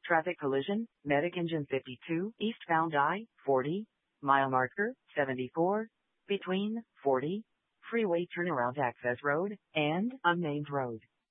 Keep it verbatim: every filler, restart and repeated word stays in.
Traffic collision, medic engine fifty-two, eastbound I forty, mile marker seventy-four, between forty, freeway turnaround access road, and unnamed road.